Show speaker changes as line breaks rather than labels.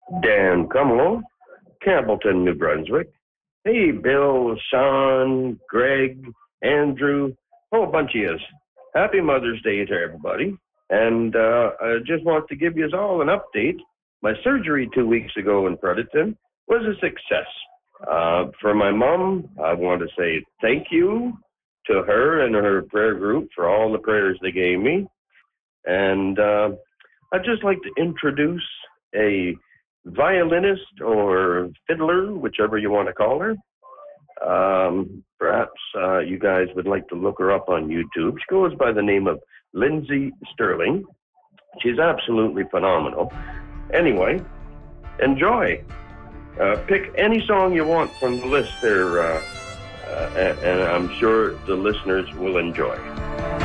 Dan Cumlow, Campbellton, New Brunswick. Hey, Bill, Sean, Greg, Andrew, whole bunch of yous. Happy Mother's Day to everybody. And I just want to give you all an update. My surgery 2 weeks ago in Fredericton was a success. For my mom, I want to say thank you to her and her prayer group for all the prayers they gave me. And I'd just like to introduce a violinist or fiddler, whichever you want to call her. Perhaps you guys would like to look her up on YouTube. She goes by the name of Lindsay Sterling. She's absolutely phenomenal. Anyway, enjoy. Pick any song you want from the list there, and I'm sure the listeners will enjoy.